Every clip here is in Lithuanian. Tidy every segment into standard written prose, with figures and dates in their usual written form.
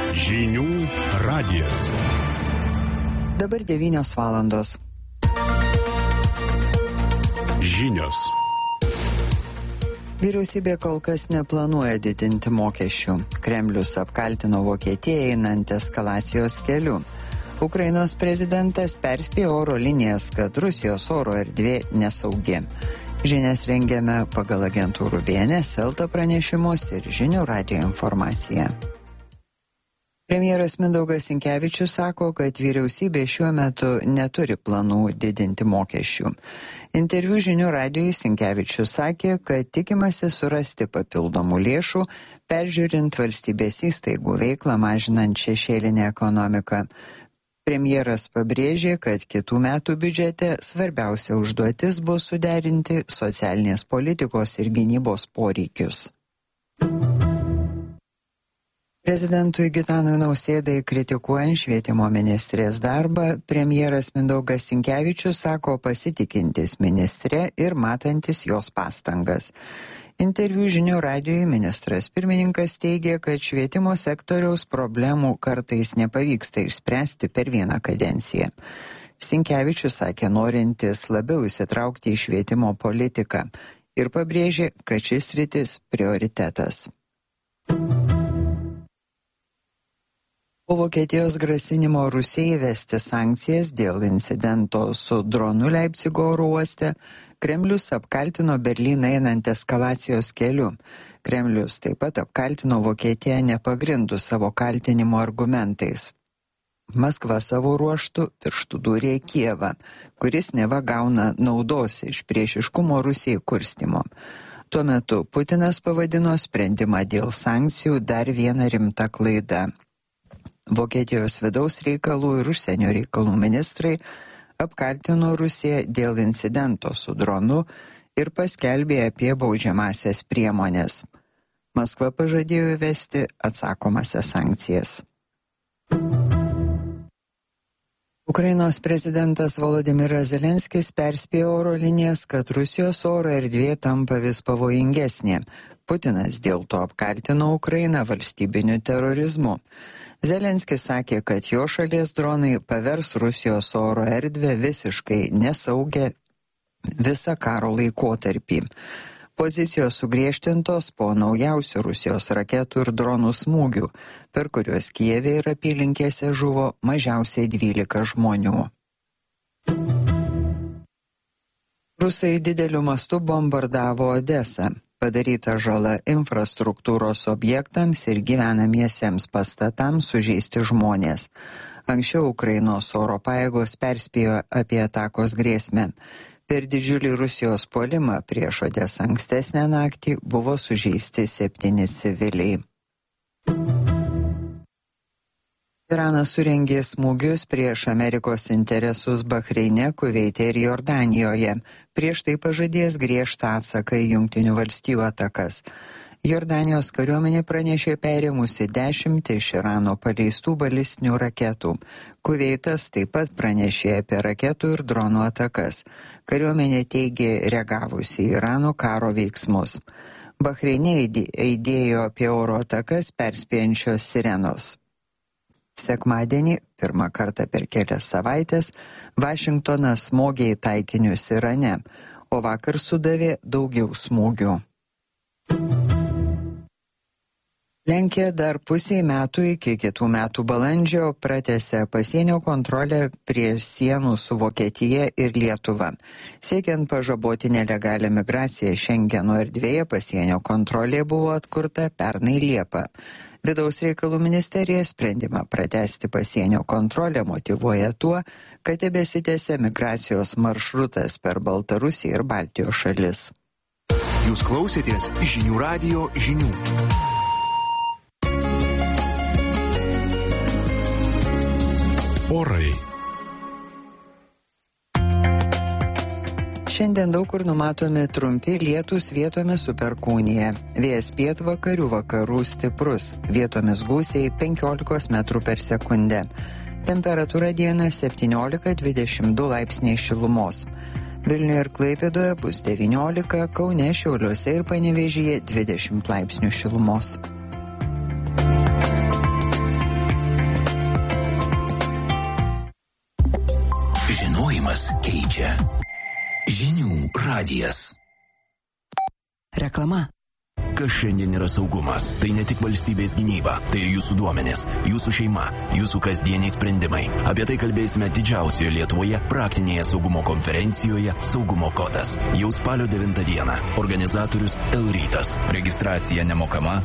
Žinių radijas. Dabar 9 valandos. Žinios. Vyriausybė kol kas neplanuoja didinti mokesčių. Kremlius apkaltino Vokietiją einant eskalacijos keliu. Ukrainos prezidentas perspėjo oro linijas, kad Rusijos oro erdvė nesaugi. Žinias rengiame pagal agentūrų BNS, Elta pranešimus ir Žinių radijo informaciją. Premjeras Mindaugas Sinkevičius sako, kad vyriausybė šiuo metu neturi planų didinti mokesčių. Interviu Žinių radijui Sinkevičius sakė, kad tikimasi surasti papildomų lėšų, peržiūrint valstybės įstaigų veiklą, mažinant šešėlinę ekonomiką. Premjeras pabrėžė, kad kitų metų biudžete svarbiausia užduotis bus suderinti socialinės politikos ir gynybos poreikius. Prezidentui Gitanui Nausėdai kritikuojant švietimo ministrės darbą, premjeras Mindaugas Sinkevičius sako pasitikintis ministre ir matantis jos pastangas. Interviu Žinių radijui ministras pirmininkas teigė, kad švietimo sektoriaus problemų kartais nepavyksta išspręsti per vieną kadenciją. Sinkevičius sakė, norintis labiau įsitraukti į švietimo politiką ir pabrėžė, kad šis sritis prioritetas. Po Vokietijos grasinimo Rusijai įvesti sankcijas dėl incidento su dronu Leipcigo oro uoste, Kremlius apkaltino Berlyną einant eskalacijos keliu. Kremlius taip pat apkaltino Vokietiją nepagrindus savo kaltinimo argumentais. Maskva savo ruožtu pirštų dūrė į Kijevą, kuris neva gauna naudos iš priešiškumo Rusijai kurstymo. Tuo metu Putinas pavadino sprendimą dėl sankcijų dar vieną rimtą klaidą. Vokietijos vidaus reikalų ir užsienio reikalų ministrai apkaltino Rusiją dėl incidento su dronu ir paskelbė apie baudžiamąsias priemonės. Maskva pažadėjo įvesti atsakomąsias sankcijas. Ukrainos prezidentas Volodymyras Zelenskis perspėjo oro linijas, kad Rusijos oro erdvė tampa vis pavojingesnė. Putinas dėl to apkaltino Ukrainą valstybiniu terorizmu. Zelenskis sakė, kad jo šalies dronai pavers Rusijos oro erdvę visiškai nesaugią visą karo laikotarpį. Pozicijos sugriežtintos po naujausių Rusijos raketų ir dronų smūgių, per kuriuos Kijeve ir apylinkėse žuvo mažiausiai 12 žmonių. Rusai dideliu mastu bombardavo Odesą. Padaryta žala infrastruktūros objektams ir gyvenamiesiems pastatams, sužeisti žmonės. Anksčiau Ukrainos oro pajėgos perspėjo apie atakos grėsmę. Per didžiulį Rusijos puolimą prieš Odesą ankstesnę naktį buvo sužeisti 7 civiliai. Iranas surengė smūgius prieš Amerikos interesus Bahreine, Kuveite ir Jordanijoje. Prieš tai pažadėjęs griežtą atsaką į Jungtinių valstijų atakas. Jordanijos kariuomenė pranešė perėmusi 10 iš Irano paleistų balistinių raketų. Kuveitas taip pat pranešė apie raketų ir dronų atakas. Kariuomenė teigė reagavusi į Irano karo veiksmus. Bahreine aidėjo apie oro atakas perspėjančios sirenos. Sekmadienį, pirmą kartą per kelias savaitės, Vašingtonas smogė į taikinius Irane, o vakar sudavė daugiau smūgių. Lenkija dar pusiai metų iki kitų metų balandžio pratęsė pasienio kontrolę prie sienų su Vokietija ir Lietuva. Siekiant pažaboti nelegalią migraciją Šengeno erdvėje, pasienio kontrolė buvo atkurta pernai Liepą. Vidaus reikalų ministerija sprendimą pratęsti pasienio kontrolę motyvuoja tuo, kad tebesitęsia migracijos maršrutas per Baltarusiją ir Baltijos šalis. Jūs klausėtės Žinių radijo žinių. Orai. Šiandien daug kur numatomi trumpi lietūs, vietomis su perkūnija. Vėjas pietvakarių vakarų stiprus, vietomis gūsiai 15 metrų per sekundę. Temperatūra dieną 17-22 laipsniai šilumos. Vilniuje ir Klaipėdoje bus 19, Kaune, Šiauliuose ir Panevėžyje 20 laipsnių šilumos. Žinias keičia. Žinių radijas. Reklama. Kas šiandien yra saugumas? Tai ne tik valstybės gynyba, tai ir jūsų duomenės, jūsų šeima, jūsų kasdieniai sprendimai. Apie tai kalbėsime didžiausioje Lietuvoje praktinėje saugumo konferencijoje Saugumo kodas. Jau spalio 9 dieną. Organizatorius L-rytas. Registracija nemokama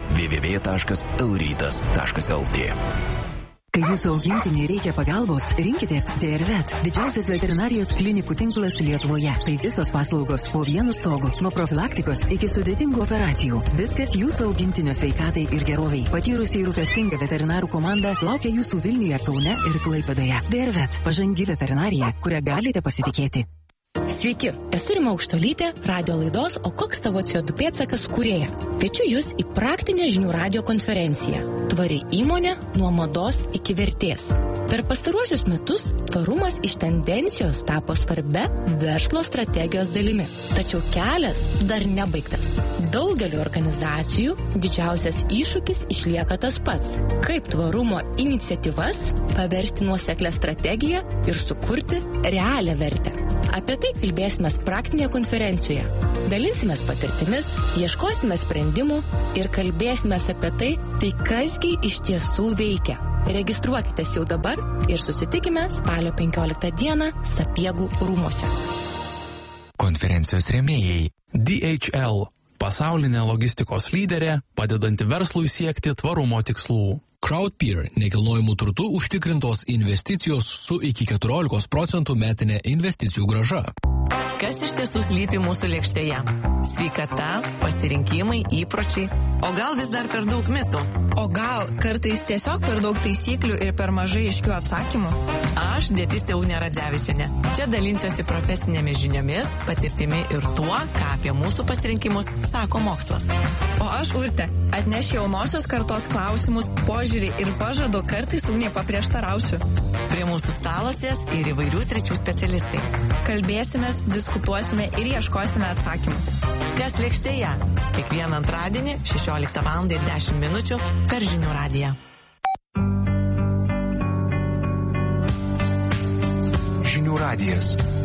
www.lrytas.lt. Kai jūsų augintiniui reikia pagalbos, rinkitės DRVET, didžiausias veterinarijos klinikų tinklas Lietuvoje. Tai visos paslaugos po vienu stogu, nuo profilaktikos iki sudėtingų operacijų. Viskas jūsų augintinio sveikatai ir geroviai. Patyrusi ir rūpestinga veterinarų komanda laukia jūsų Vilniuje, Kaune ir Klaipėdoje. DRVET, pažangi veterinarija, kurią galite pasitikėti. Sveiki, esu Rima Aukštolytė, radio laidos O koks tavo CO2 pėdsakas kūrėja. Kviečiu jūs į praktinę žinių radio konferenciją. Tvari įmonė nuo mados iki vertės. Per pastaruosius metus tvarumas iš tendencijos tapo svarbia verslo strategijos dalimi. Tačiau kelias dar nebaigtas. Daugeliu organizacijų didžiausias iššūkis išlieka tas pats. Kaip tvarumo iniciatyvas paversti nuoseklę strategiją ir sukurti realią vertę. Apie tai kalbėsime praktinėje konferencijoje. Dalinsimės patirtimis, ieškosime sprendimų ir kalbėsime apie tai kasgi iš tiesų veikia. Registruokitės jau dabar ir susitikime spalio 15 dieną Sapiegų rūmuose. Konferencijos rėmėjai DHL, pasaulinė logistikos lyderė, padedanti verslui siekti tvarumo tikslų. Crowdpeer, nekilnojimų turtų užtikrintos investicijos su iki 14% metinė investicijų grąža. Kas iš tiesų slypi mūsų lėkštėje? Sveikata, pasirinkimai, įpročiai, o gal vis dar per daug mitų? O gal kartais tiesiog per daug taisyklių ir per mažai aiškių atsakymų? Aš, dietistė Ugnė Radzevičienė. Čia dalinsiuosi profesinėmis žiniomis, patirtimi ir tuo, ką apie mūsų pasirinkimus sako mokslas. O aš, Urtė, atnešiu jaunosios kartos klausimus, požiūrį ir pažadu kartais Ugnė paprieštarausiu. Prie mūsų stalosės ir įvairių sričių specialistai. Kalbėsimės, diskutuosime ir ieškosime atsakymų. Kas lėkštėje? Kiekvieną antradienį 16:10 per Žinių radiją. Žinių radijas.